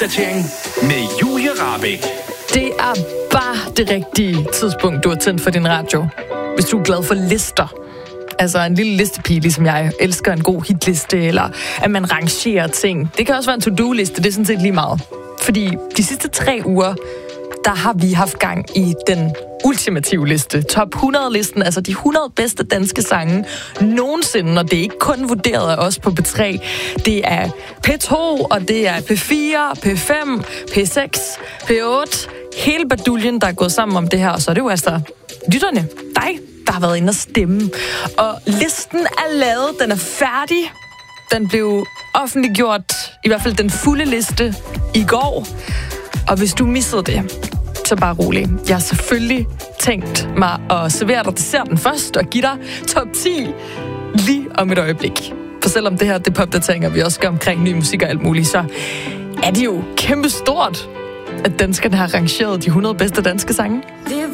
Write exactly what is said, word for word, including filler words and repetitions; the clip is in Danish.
Opdatering med Julie Rahbek. Det er bare det rigtige tidspunkt, du har tændt for din radio. Hvis du er glad for lister. Altså en lille listepige, ligesom jeg, elsker en god hitliste, eller at man rangerer ting. Det kan også være en to-do-liste, det er sådan set lige meget. Fordi de sidste tre uger, der har vi haft gang i den ultimative liste. Top hundrede-listen, altså de hundrede bedste danske sange nogensinde, og det er ikke kun vurderet af os på P tre. Det er P to, og det er P fire, P fem, P seks, P otte. Hele baduljen, der er gået sammen om det her, og så er det jo altså lytterne, dig, der har været inde og stemme. Og listen er lavet, den er færdig. Den blev offentliggjort, i hvert fald den fulde liste, i går. Og hvis du missede det, så bare rolig. Jeg har selvfølgelig tænkt mig at servere dig desserten først og give dig top ti lige om et øjeblik. For selvom det her, det popdateringer, vi også gør omkring ny musik og alt muligt, så er det jo kæmpestort, at danskerne har rangeret de hundrede bedste danske sange.